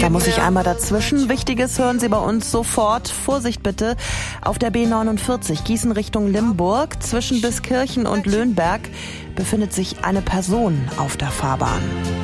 Da muss ich einmal dazwischen. Wichtiges hören Sie bei uns sofort. Vorsicht bitte. Auf der B49 Gießen Richtung Limburg zwischen Biskirchen und Löhnberg befindet sich eine Person auf der Fahrbahn.